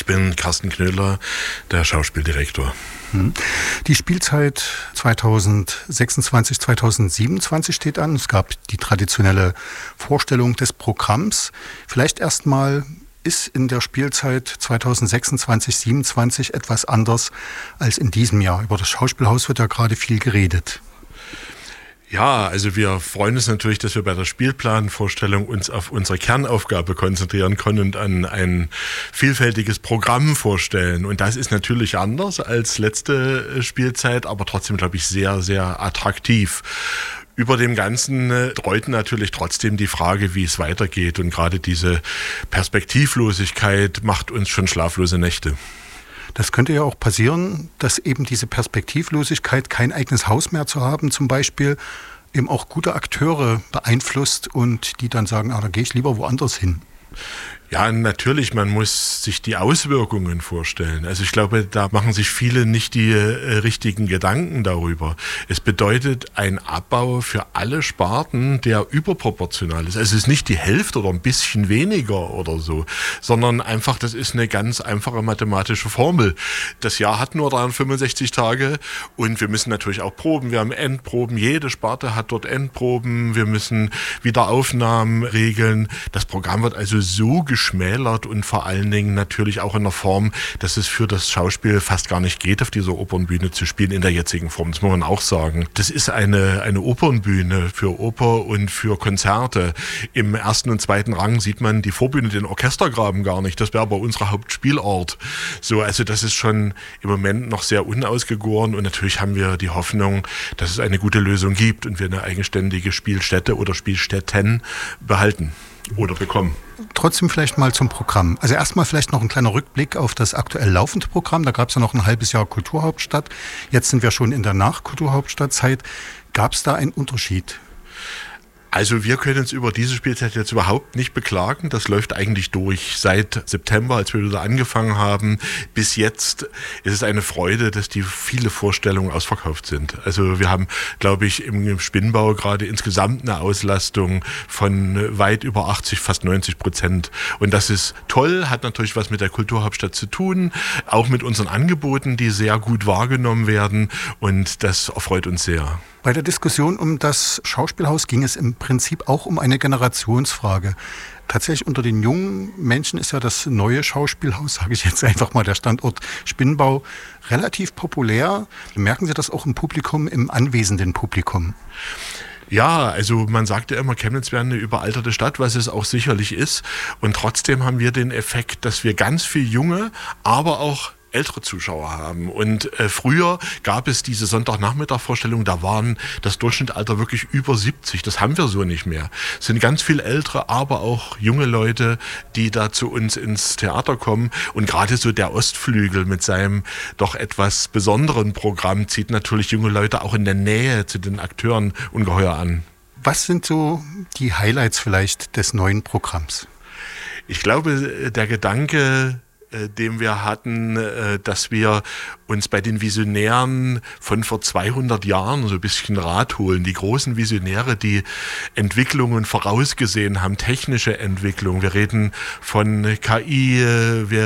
Ich bin Carsten Knödler, der Schauspieldirektor. Die Spielzeit 2026, 2027 steht an. Es gab die traditionelle Vorstellung des Programms. Vielleicht erstmal, ist in der Spielzeit 2026, 2027 etwas anders als in diesem Jahr? Über das Schauspielhaus wird ja gerade viel geredet. Ja, also wir freuen uns natürlich, dass wir bei der Spielplanvorstellung uns auf unsere Kernaufgabe konzentrieren können und an ein vielfältiges Programm vorstellen. Und das ist natürlich anders als letzte Spielzeit, aber trotzdem, glaube ich, sehr, sehr attraktiv. Über dem Ganzen dreut natürlich trotzdem die Frage, wie es weitergeht. Und gerade diese Perspektivlosigkeit macht uns schon schlaflose Nächte. Das könnte ja auch passieren, dass eben diese Perspektivlosigkeit, kein eigenes Haus mehr zu haben, zum Beispiel, eben auch gute Akteure beeinflusst und die dann sagen, da gehe ich lieber woanders hin. Ja, natürlich, man muss sich die Auswirkungen vorstellen. Also ich glaube, da machen sich viele nicht die richtigen Gedanken darüber. Es bedeutet ein Abbau für alle Sparten, der überproportional ist. Also es ist nicht die Hälfte oder ein bisschen weniger oder so, sondern einfach, das ist eine ganz einfache mathematische Formel. Das Jahr hat nur 365 Tage und wir müssen natürlich auch proben. Wir haben Endproben, jede Sparte hat dort Endproben. Wir müssen Wiederaufnahmen regeln. Das Programm wird also so geschmälert und vor allen Dingen natürlich auch in der Form, dass es für das Schauspiel fast gar nicht geht, auf dieser Opernbühne zu spielen in der jetzigen Form. Das muss man auch sagen. Das ist eine Opernbühne für Oper und für Konzerte. Im ersten und zweiten Rang sieht man die Vorbühne, den Orchestergraben gar nicht. Das wäre aber unser Hauptspielort. So, also das ist schon im Moment noch sehr unausgegoren und natürlich haben wir die Hoffnung, dass es eine gute Lösung gibt und wir eine eigenständige Spielstätte oder Spielstätten behalten oder bekommen. Trotzdem vielleicht mal zum Programm. Also erstmal vielleicht noch ein kleiner Rückblick auf das aktuell laufende Programm. Da gab es ja noch ein halbes Jahr Kulturhauptstadt. Jetzt sind wir schon in der Nach-Kulturhauptstadtzeit. Gab es da einen Unterschied? Also wir können uns über diese Spielzeit jetzt überhaupt nicht beklagen. Das läuft eigentlich durch. Seit September, als wir wieder angefangen haben, bis jetzt ist es eine Freude, dass die viele Vorstellungen ausverkauft sind. Also wir haben, glaube ich, im Spinnbau gerade insgesamt eine Auslastung von weit über 80, fast 90%. Und das ist toll, hat natürlich was mit der Kulturhauptstadt zu tun, auch mit unseren Angeboten, die sehr gut wahrgenommen werden. Und das erfreut uns sehr. Bei der Diskussion um das Schauspielhaus ging es im Prinzip auch um eine Generationsfrage. Tatsächlich unter den jungen Menschen ist ja das neue Schauspielhaus, sage ich jetzt einfach mal, der Standort Spinnbau, relativ populär. Merken Sie das auch im Publikum, im anwesenden Publikum? Ja, also man sagt ja immer, Chemnitz wäre eine überalterte Stadt, was es auch sicherlich ist. Und trotzdem haben wir den Effekt, dass wir ganz viel junge, aber auch ältere Zuschauer haben. Und früher gab es diese Sonntagnachmittag-Vorstellung, da waren das Durchschnittsalter wirklich über 70. Das haben wir so nicht mehr. Es sind ganz viel ältere, aber auch junge Leute, die da zu uns ins Theater kommen. Und gerade so der Ostflügel mit seinem doch etwas besonderen Programm zieht natürlich junge Leute auch in der Nähe zu den Akteuren ungeheuer an. Was sind so die Highlights vielleicht des neuen Programms? Ich glaube, der Gedanke, den wir hatten, dass wir uns bei den Visionären von vor 200 Jahren so ein bisschen Rat holen. Die großen Visionäre, die Entwicklungen vorausgesehen haben, technische Entwicklung. Wir reden von KI, wir